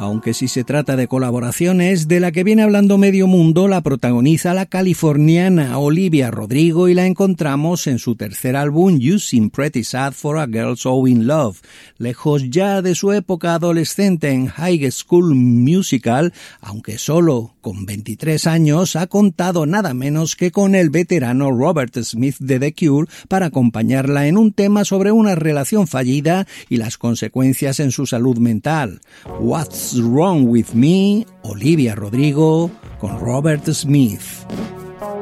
Aunque si se trata de colaboraciones, de la que viene hablando medio mundo la protagoniza la californiana Olivia Rodrigo y la encontramos en su tercer álbum You Seem Pretty Sad for a Girl So in Love. Lejos ya de su época adolescente en High School Musical, aunque solo con 23 años ha contado nada menos que con el veterano Robert Smith de The Cure para acompañarla en un tema sobre una relación fallida y las consecuencias en su salud mental. What's Wrong With Me, Olivia Rodrigo con Robert Smith.